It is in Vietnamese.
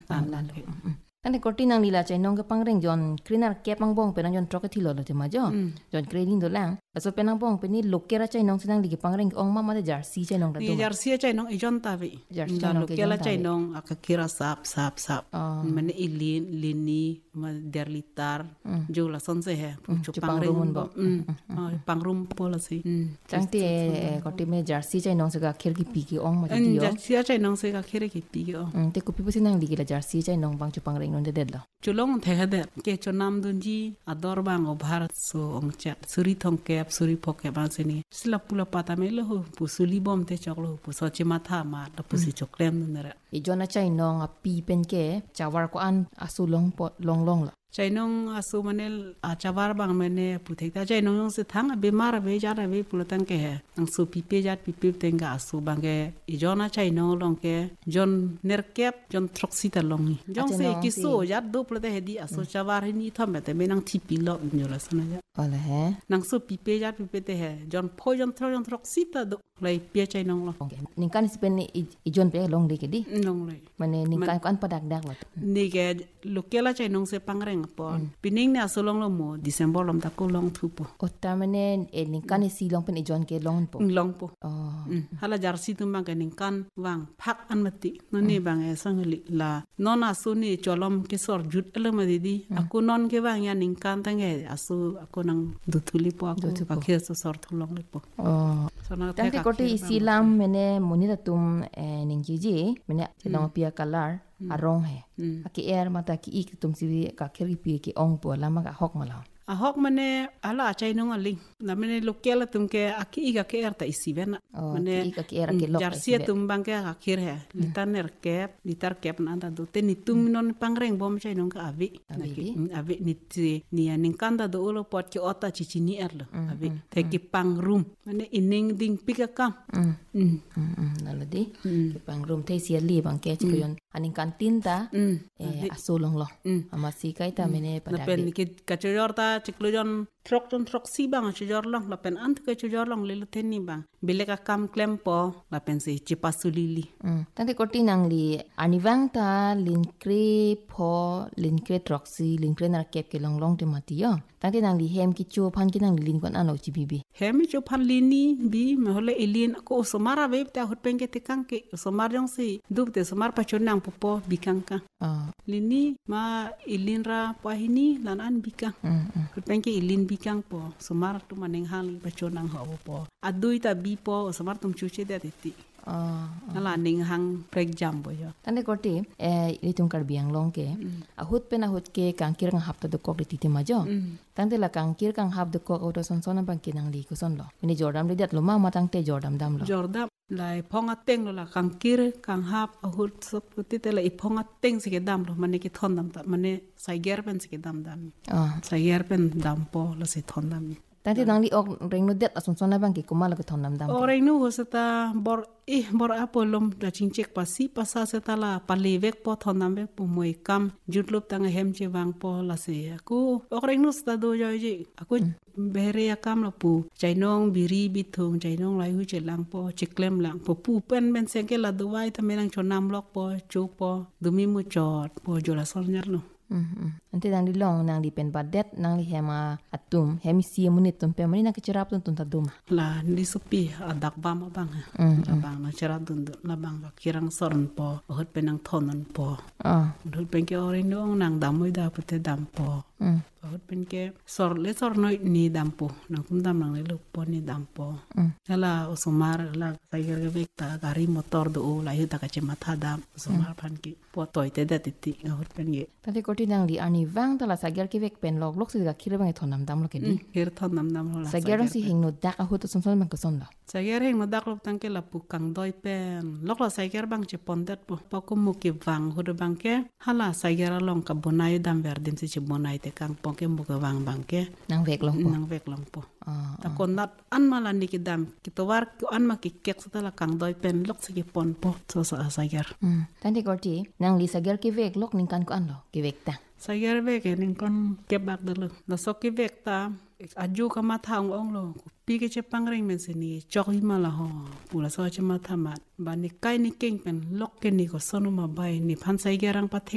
lalu. Tante korti nang lila cai nong ke pangreng jon krinar ke pangbong penang jon trok thilo lo te majo jon kredin do lang aso penang bong peni lokera cai nong sinang ligi pangreng ong mama de jersey cai nong da Ni jersey cai nong ijon tavi. Jersey Da cai nong ke lokela jon cai tavi. nong akakira sap. Mane ilin lini ma derlitar jo la son se he. Chu pangreng bo. Pangrum po la si. Tante korti me jersey cai nong se ga kher ki pi ki ong ma di yo. Jersey cai nong se ka khere ki pi yo. Te kupi pusi nang ligi la jersey cai nong bang chu pangreng non de de lo. Chulong thehade ke chonam dunji ador bang o bharat so ongchat suri thong kep suri phoke ba sini sila pula pata me lo pusuli bom te choklo pusochi matha ma da pusi choklem nera Ijona cai nong a pi pen ke chawar ko an asu long po long lo. chainong asu manel achabar bang mene puthekta chainong se thang bemar be jara be pulatan ke he ang su pipe jat pipe tenga asu bange ijona chainong long ke jon nerkep jon troksita long jon se kiso jat do pulate hedi asu chabar ni thambe te menang thipi lo nyola sana ja Ola he. nang su pipe jat pipe te he jon pho jon troksita do lai pia chainong lo Ningkan sipen ijon pe long de ke di. long lai Mane ningkan ko an padak dak lo. ni ke lokela chainong se pangreng pon pining na solong lo mo December lom ta ko long thu po Otta mane ningkan si long pen ijon ke long po. long po Oh. hala jarsi tum bang ning kan wang phak an mati no ni bang e sang li la non asu ni cholom ke sor jut ele ma di aku non ke bang ya ning kan tange asu aku nang duthuli po aku pakhe so sor thulong le po Oh. sona Tante korti isilam mene monita tum ningji ji mene long pia kalar arong he. Aki air mata ki ik tum si ka kheri pi ki ong po lama ka hok mala. ahok mane ala chainong aling na mane lokela tum ke aki iga ke erta isivena Mane ki air ki lok. jarsi tum bang ke akhir he litar kep na anda do te ni tum non pangreng bom chainong ka avi avi ni aning kanda do ulo pot ki ota chichini erlo avi te ki pangrum mane ining ding pika kam Naladi ki pangrum te sia li bang ke chi yon aning kantin ta asolong lo. Amasi kai ta mene la pen ki kachor ta chiklujon trok si bang chujor long la pen ant ke chujor long le teni bang bile ka kam klem po la pen se chipasulili Tante korti nang li aniwang ta linkre po linkre troksi linkre nar kep ke long te mati yo. Tante nang li hem ki chu phan ki nang li lin kon ano chi bibi. hemi cho phan lini bi me hole ilin ko somara be ta hot pen ke tikang ke somar jong si dub te somar pa chon nang popo bikangka lini ma ilin ra pa hini lan an bikang hot pen ke ilin bikang po somar tu maneng hal pa chon nang ho po adui ta bi po somar tum chuche de ti ala ning hang prek jam bo yo Tante korti ini tung kar biang long ke ahut pen ahut ke kangkir kang hap ta do kok ti majo. Tante la kangkir kang hap do kok auto son son bang kinang li ko son lo. Ini jordam li dat lo ma matang te jordam dam lo. Jordan lai phong ateng lo la kang kir kang hap ahut sop ti te la i phong ateng se ke dam lo mane ki thon dam ta mane sai ger pen se ke dam sai ger pen dam po la se thon dam Tante nang li ok reng no det ason son bang ki kumala ko thon dam. Orang nu hoseta bor apolom da chingchek pasi pasa seta la palevek po thonam vek po moi kam jutlup tang hem che wang po la se aku orang nu sta do joy ji aku bere ya kam la pu chainong biri bithung chainong lai hu che lang po chiklem lang po pu pen ben sengke la duwai ta menang chonam lok po chuk po dumi mu chot po jola sol nyar no Nanti nang di long nang di pen badet nang li hema atum hemi si munit tum pe mani nak cerap tum ta dum la ndi supi adak bam bang abang na cerap dun la bang ba kirang sorn po hot penang thonon po hot pen ke ore no nang damoy da pute dam po hot pen ke sor noi ni dam po nang kum dam nang le lu po ni dam po hala osomar la tiger ke vekta gari motor do la yu ta ka che matha dam osomar phan ki po toy te da ti hot pen ge tadi korti nang di ani wang ta la sager ke vek pen lok si ga khire bang thonam dam lo ke di khir thonam dam lo la sager si hing no dak a hu to son bang ko son la sager hing no dak lok tang ke la pu kang doi pen lok la sager bang che pondet po ko mu ki wang hu do bang ke hala sager long ka bonai dam ver dim si che bonai te kang po ke mu ka wang bang ke nang vek long po ta kon nat an mala ni ki dam ki to war ko an ma ki kek sa la kang doi pen lok si ki pon po so sa sager tadi korti nang li sager ke vek lok ning kan ko an lo ke vek ta sager vek ning kon ke bak de lo na so ki vek ta aju ka ma thang ong lo pi ke che pangring men se ni chok hi mala ho pula so che ma thamat ba ni kai ni king pen lok ke ni ko sonu ma bai ni phan sagerang pa